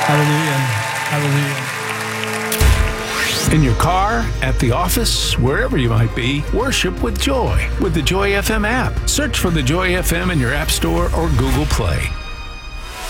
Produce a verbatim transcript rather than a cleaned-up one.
Hallelujah. Hallelujah. In your car, at the office, wherever you might be, worship with Joy with the Joy F M app. Search for the Joy F M in your App Store or Google Play.